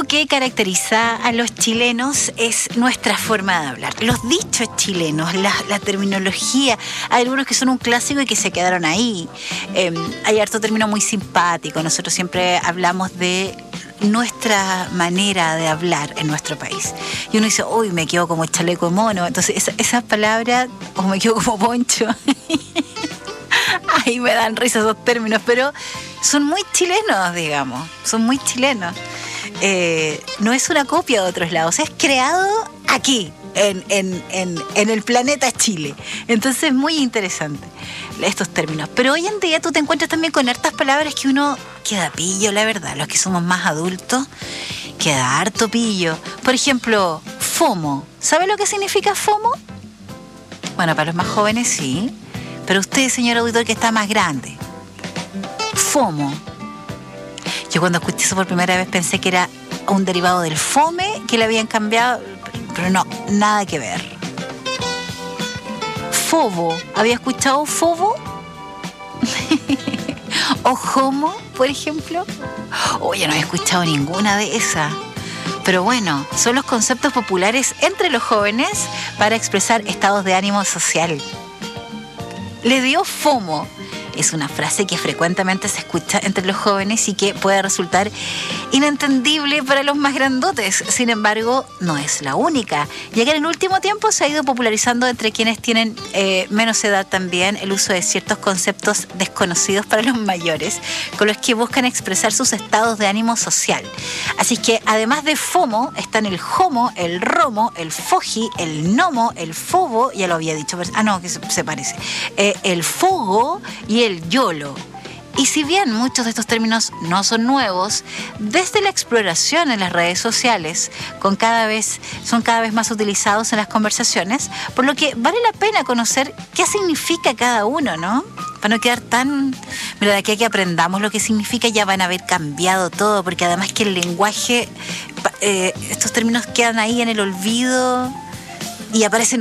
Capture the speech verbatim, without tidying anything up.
algo que caracteriza a los chilenos es nuestra forma de hablar. Los dichos chilenos, la, la terminología, hay algunos que son un clásico y que se quedaron ahí. Eh, hay harto término muy simpático. Nosotros siempre hablamos de nuestra manera de hablar en nuestro país. Y uno dice, uy, me quedo como chaleco de mono. Entonces, esa, esas palabras, o me quedo como poncho. Ahí me dan risa esos términos, pero son muy chilenos, digamos. Son muy chilenos. Eh, no es una copia de otros lados, es creado aquí, en, en, en, en el planeta Chile. Entonces es muy interesante estos términos. Pero hoy en día tú te encuentras también con hartas palabras que uno queda pillo, la verdad. Los que somos más adultos, queda harto pillo. Por ejemplo, FOMO. ¿Sabe lo que significa FOMO? Bueno, para los más jóvenes sí. Pero usted, señor auditor, que está más grande. FOMO. Yo cuando escuché eso por primera vez pensé que era un derivado del fome, que le habían cambiado, pero no, nada que ver. Fobo. ¿Había escuchado fobo? ¿O homo, por ejemplo? Oye, no he escuchado ninguna de esas. Pero bueno, son los conceptos populares entre los jóvenes para expresar estados de ánimo social. Le dio FOMO. Es una frase que frecuentemente se escucha entre los jóvenes y que puede resultar inentendible para los más grandotes. Sin embargo, no es la única, ya que en el último tiempo se ha ido popularizando entre quienes tienen eh, menos edad también el uso de ciertos conceptos desconocidos para los mayores, con los que buscan expresar sus estados de ánimo social. Así que además de FOMO, están el homo, el romo, el foji, el nomo, el fobo, ya lo había dicho, ah no, que se, se parece, eh, el fogo y el YOLO. Y si bien muchos de estos términos no son nuevos, desde la exploración en las redes sociales con cada vez, son cada vez más utilizados en las conversaciones, por lo que vale la pena conocer qué significa cada uno, ¿no? Para no quedar tan... Mira, de aquí a que aprendamos lo que significa ya van a haber cambiado todo, porque además que el lenguaje, eh, estos términos quedan ahí en el olvido y aparecen